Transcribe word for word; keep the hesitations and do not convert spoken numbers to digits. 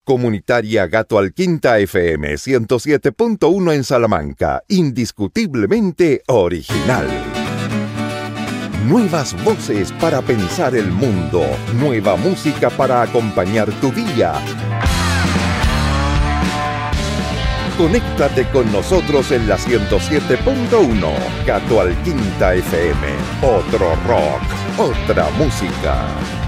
Comunitaria Gato Alquinta F M ciento siete punto uno en Salamanca, indiscutiblemente original. Nuevas voces para pensar el mundo, nueva música para acompañar tu día. Conéctate con nosotros en la ciento siete punto uno, Gato Alquinta F M. Otro rock, otra música.